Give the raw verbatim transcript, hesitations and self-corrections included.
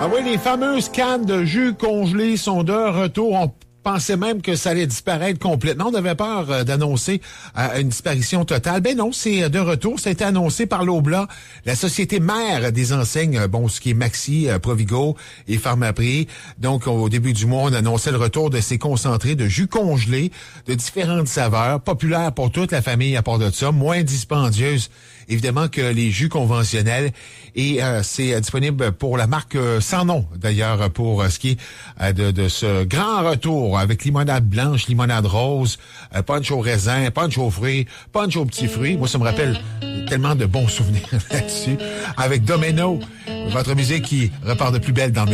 Ah oui, les fameuses cannes de jus congelés sont de retour. On pensait même que ça allait disparaître complètement. On avait peur euh, d'annoncer euh, une disparition totale. Ben non, c'est de retour. Ça a été annoncé par l'Oblat, la société mère des enseignes, euh, bon, ce qui est Maxi, euh, Provigo et Pharmaprix. Donc, au début du mois, on annonçait le retour de ces concentrés de jus congelés de différentes saveurs, populaires pour toute la famille à part de ça, moins dispendieuses évidemment que les jus conventionnels. Et euh, c'est euh, disponible pour la marque euh, sans nom, d'ailleurs, pour euh, ce qui est euh, de, de ce grand retour avec limonade blanche, limonade rose, euh, punch au raisin, punch aux fruits, punch aux petits fruits. Moi, ça me rappelle tellement de bons souvenirs là-dessus. Avec Domino, votre musique qui repart de plus belle dans mes